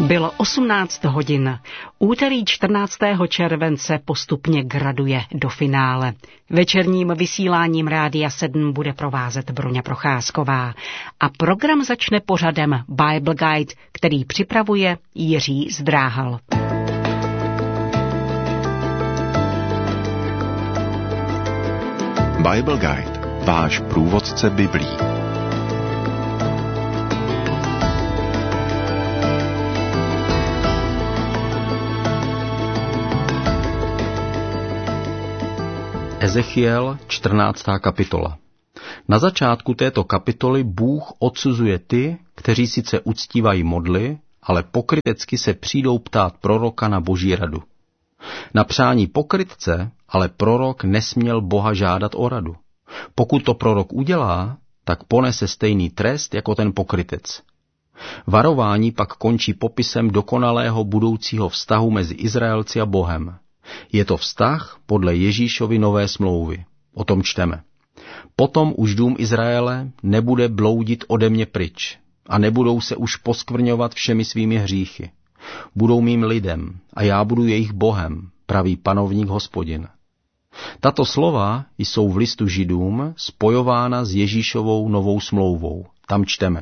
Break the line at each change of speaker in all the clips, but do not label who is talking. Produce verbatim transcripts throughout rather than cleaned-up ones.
Bylo osmnáct hodin. Úterý čtrnáctého července postupně graduje do finále. Večerním vysíláním Rádia sedm bude provázet Broňa Procházková. A program začne pořadem Bible Guide, který připravuje Jiří Zdráhal.
Bible Guide, váš průvodce Biblí.
Ezechiel, čtrnáctá kapitola. Na začátku této kapitoly Bůh odsuzuje ty, kteří sice uctívají modly, ale pokrytecky se přijdou ptát proroka na boží radu. Na přání pokrytce ale prorok nesměl Boha žádat o radu. Pokud to prorok udělá, tak ponese stejný trest jako ten pokrytec. Varování pak končí popisem dokonalého budoucího vztahu mezi Izraelci a Bohem. Je to vztah podle Ježíšovy nové smlouvy. O tom čteme. Potom už dům Izraele nebude bloudit ode mě pryč a nebudou se už poskvrňovat všemi svými hříchy. Budou mým lidem a já budu jejich Bohem, praví panovník Hospodin. Tato slova jsou v listu Židům spojována s Ježíšovou novou smlouvou. Tam čteme.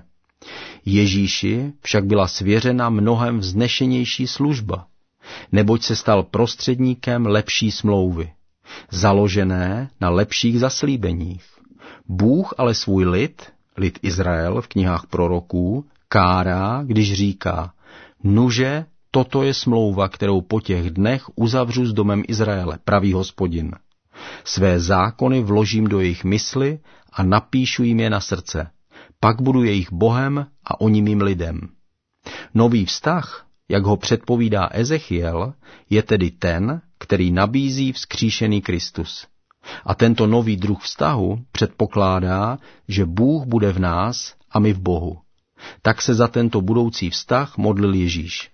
Ježíši však byla svěřena mnohem vznešenější služba, neboť se stal prostředníkem lepší smlouvy, založené na lepších zaslíbeních. Bůh ale svůj lid, lid Izrael v knihách proroků, kárá, když říká, nuže, toto je smlouva, kterou po těch dnech uzavřu s domem Izraele, praví Hospodin. Své zákony vložím do jejich mysli a napíšu jim je na srdce. Pak budu jejich Bohem a oni mým lidem. Nový vztah, jak ho předpovídá Ezechiel, je tedy ten, který nabízí vzkříšený Kristus. A tento nový druh vztahu předpokládá, že Bůh bude v nás a my v Bohu. Tak se za tento budoucí vztah modlil Ježíš.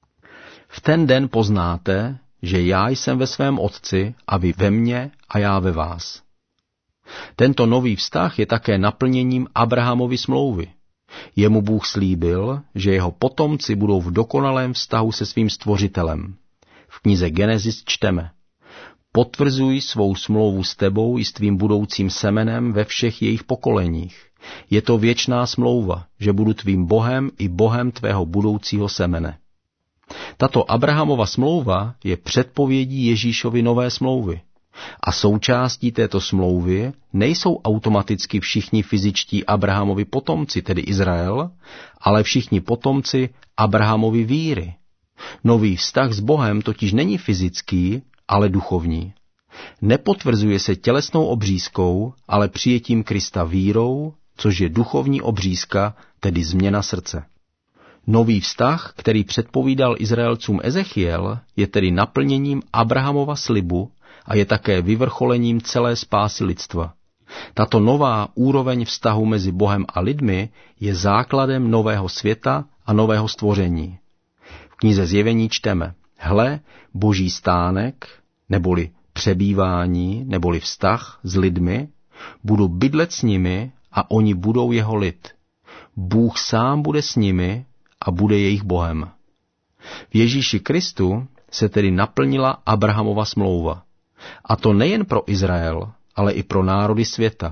V ten den poznáte, že já jsem ve svém Otci a vy ve mně a já ve vás. Tento nový vztah je také naplněním Abrahamovy smlouvy. Jemu Bůh slíbil, že jeho potomci budou v dokonalém vztahu se svým stvořitelem. V knize Genesis čteme. Potvrzuj svou smlouvu s tebou i s tvým budoucím semenem ve všech jejich pokoleních. Je to věčná smlouva, že budu tvým Bohem i Bohem tvého budoucího semene. Tato Abrahamova smlouva je předpovědí Ježíšovy nové smlouvy. A součástí této smlouvy nejsou automaticky všichni fyzičtí Abrahamovi potomci, tedy Izrael, ale všichni potomci Abrahamovi víry. Nový vztah s Bohem totiž není fyzický, ale duchovní. Nepotvrzuje se tělesnou obřízkou, ale přijetím Krista vírou, což je duchovní obřízka, tedy změna srdce. Nový vztah, který předpovídal Izraelcům Ezechiel, je tedy naplněním Abrahamova slibu a je také vyvrcholením celé spásy lidstva. Tato nová úroveň vztahu mezi Bohem a lidmi je základem nového světa a nového stvoření. V knize Zjevení čteme, hle, boží stánek, neboli přebývání, neboli vztah s lidmi, budu bydlet s nimi a oni budou jeho lid. Bůh sám bude s nimi a bude jejich Bohem. V Ježíši Kristu se tedy naplnila Abrahamova smlouva. A to nejen pro Izrael, ale i pro národy světa.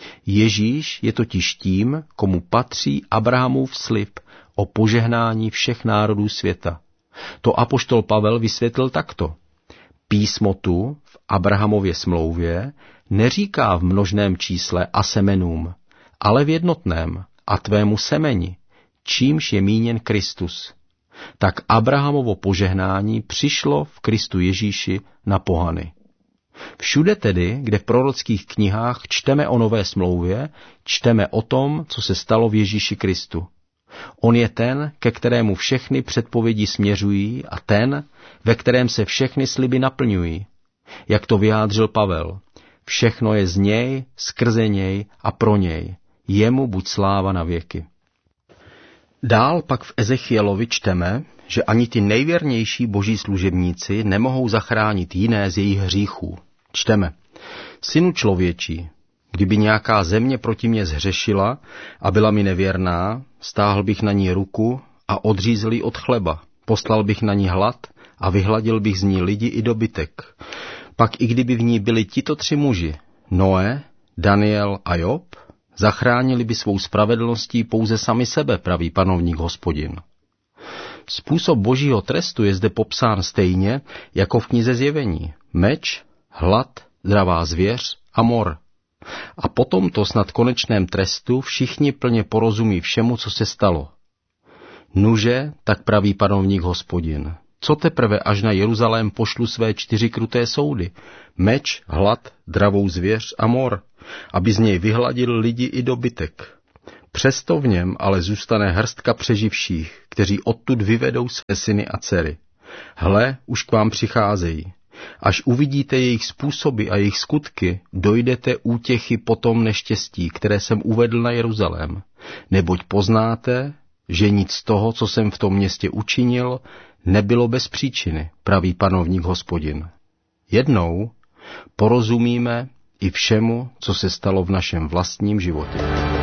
Ježíš je totiž tím, komu patří Abrahamův slib o požehnání všech národů světa. To apoštol Pavel vysvětlil takto. Písmo tu v Abrahamově smlouvě neříká v množném čísle a semenům, ale v jednotném a tvému semeni, čímž je míněn Kristus. Tak Abrahamovo požehnání přišlo v Kristu Ježíši na pohany. Všude tedy, kde v prorockých knihách čteme o nové smlouvě, čteme o tom, co se stalo v Ježíši Kristu. On je ten, ke kterému všechny předpovědi směřují a ten, ve kterém se všechny sliby naplňují. Jak to vyjádřil Pavel, všechno je z něj, skrze něj a pro něj. Jemu buď sláva na věky. Dál pak v Ezechielovi čteme, že ani ty nejvěrnější boží služebníci nemohou zachránit jiné z jejich hříchů. Čteme, synu člověčí, kdyby nějaká země proti mě zhřešila a byla mi nevěrná, stáhl bych na ní ruku a odřízl ji od chleba. Poslal bych na ní hlad a vyhladil bych z ní lidi i dobytek. Pak i kdyby v ní byli tito tři muži, Noé, Daniel a Job, zachránili by svou spravedlností pouze sami sebe, praví Panovník Hospodin. Způsob božího trestu je zde popsán stejně jako v knize Zjevení. Meč, hlad, dravá zvěř a mor. A po tomto snad konečném trestu všichni plně porozumí všemu, co se stalo. Nuže, tak praví Panovník Hospodin. Co teprve až na Jeruzalém pošlu své čtyři kruté soudy? Meč, hlad, dravou zvěř a mor, aby z něj vyhladil lidi i dobytek. Přesto v něm ale zůstane hrstka přeživších, kteří odtud vyvedou své syny a dcery. Hle, už k vám přicházejí. Až uvidíte jejich způsoby a jejich skutky, dojdete útěchy po tom neštěstí, které jsem uvedl na Jeruzalém. Neboť poznáte, že nic z toho, co jsem v tom městě učinil, nebylo bez příčiny, praví Panovník Hospodin. Jednou porozumíme i všemu, co se stalo v našem vlastním životě.